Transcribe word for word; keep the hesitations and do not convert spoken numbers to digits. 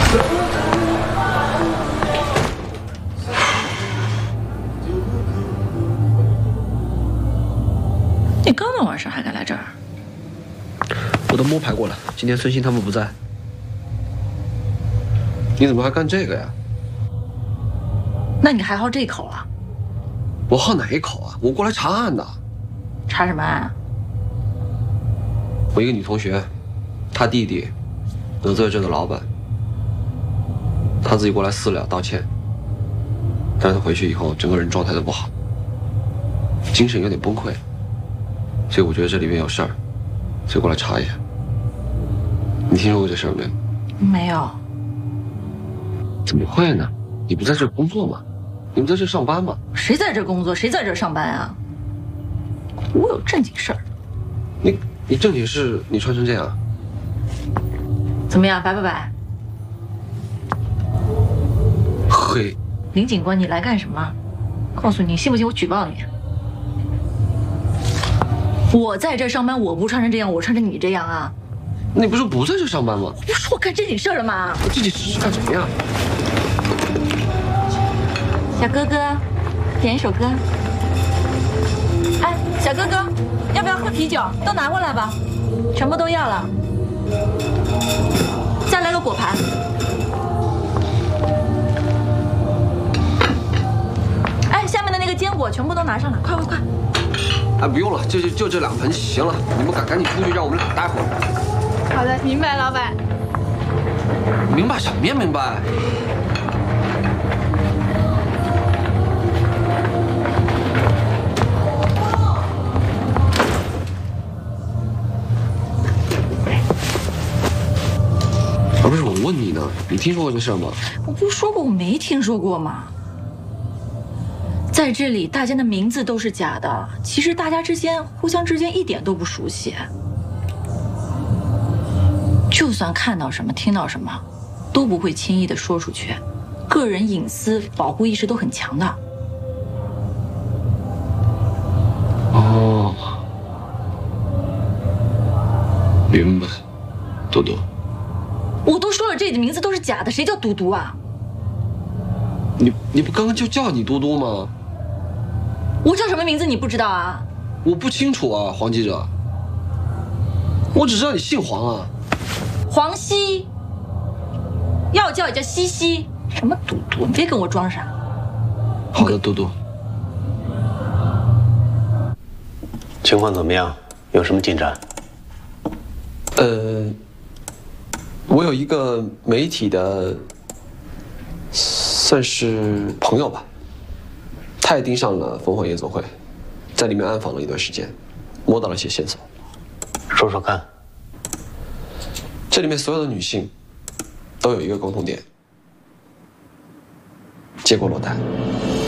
你刚到晚上还敢来这儿？ 我都摸排过了，今天孙鑫他们不在。你怎么还干这个呀？ 那你还好这口啊？ 我好哪一口啊？我过来查案的。 查什么案啊？ 我一个女同学，她弟弟得罪了这个老板，她自己过来私了道歉，但是她回去以后整个人状态都不好，精神有点崩溃，所以我觉得这里面有事儿，所以过来查一下。你听说过这事儿没有？ 没有。 怎么会呢？你不在这工作吗？你不在这上班吗？ 谁在这工作？谁在这上班啊？我有正经事儿。 你你正经事你穿成这样， 怎么样？白不白？ 嘿， 林警官，你来干什么？告诉你，信不信我举报你？我在这上班，我不穿成这样，我穿成你这样啊？ 你不是不在这上班吗？ 不是我干正经事儿了吗？ 我正经事是干什么呀？ 小哥哥，点一首歌。哎，小哥哥，要不要喝啤酒？都拿过来吧，全部都要了。再来个果盘。哎，下面的那个坚果全部都拿上来，快快快！ 哎，不用了，就就就这两盆行了。你们赶赶紧出去，让我们俩待会儿。 好的，明白，老板。 明白什么呀？明白。而不是我问你呢，你听说过这事儿吗？ 我不是说过我没听说过吗？在这里，大家的名字都是假的，其实大家之间互相之间一点都不熟悉。就算看到什么、听到什么，都不会轻易的说出去，个人隐私保护意识都很强的。 哦，明白，多多。 我都说了，这里的名字都是假的，谁叫嘟嘟啊？ 你你不刚刚就叫你嘟嘟吗？ 我叫什么名字你不知道啊？ 我不清楚啊，黄记者。我只知道你姓黄啊。 黄西，要叫也叫西西，什么嘟嘟？你别跟我装傻。 好的，嘟嘟。 情况怎么样？有什么进展？ 呃，我有一个媒体的，算是朋友吧，他也盯上了烽火夜总会，在里面暗访了一段时间，摸到了一些线索。 说说看。 这里面所有的女性都有一个共同点，结过裸胎。